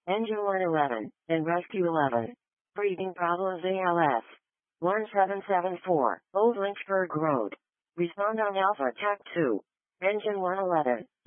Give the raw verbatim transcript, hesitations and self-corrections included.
Engine one eleven, and Rescue eleven. Breathing problems A L S. one seven seven four, Old Lynchburg Road. Respond on Alpha Tac two. Engine one eleven.